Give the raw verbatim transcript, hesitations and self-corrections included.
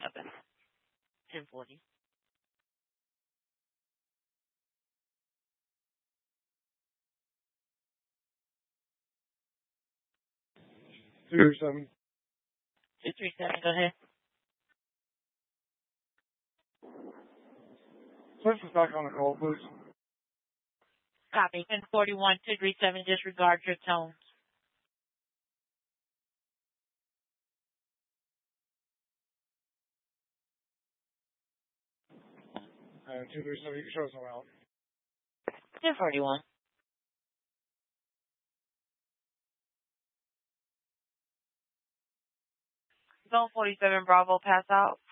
Okay. ten forty. two three seven. two three seven, go ahead. Place us back on the call, please. Copy. ten forty-one, two three seven, disregard your tones. Uh, two three seven, you can show us no out. ten forty-one. Zone forty-seven, Bravo, pass out.